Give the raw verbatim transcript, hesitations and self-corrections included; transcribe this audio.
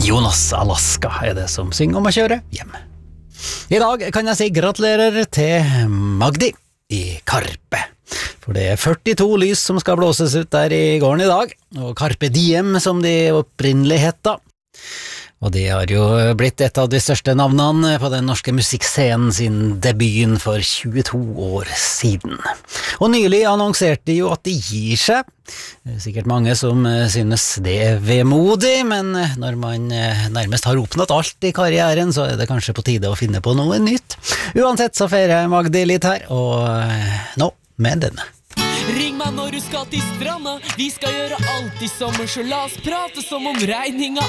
Jonas Alaska er det som synger om å kjøre hjem. I dag kan jeg si gratulerer til Magdi i Karpe. For det er førtito lys som skal blåses ut der i gården i dag, og Carpe Diem som de opprinnelig hetta. Og det har jo blitt et av de største navnene på den norske musikkscenen sin debuten for tjueto år siden. Og nylig annonserte de jo at de gir seg. Det er sikkert mange som synes det er vemodig, men når man nærmest har oppnått alt i karrieren, så er det kanskje på tide å finne på noe nytt. Uansett så feirer jeg Magdi litt her, og nå med denne. Ring meg når du skal til stranda. Vi skal gjøre alt i sommer, så la oss prate som om regninga